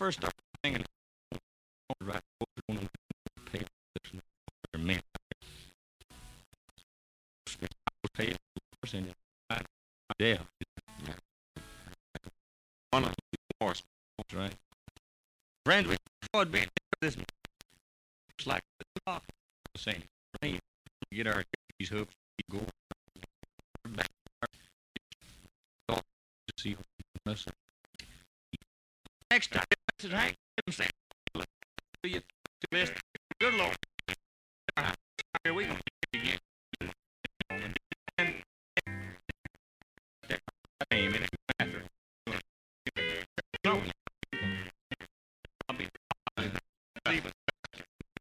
first started singing, right over on the page, men. I was paid and deaf. One of the horse, right? Friends, we would be this like the same. Get our keys hooked, go back to see us. Next time, I said, Hank, you good Lord.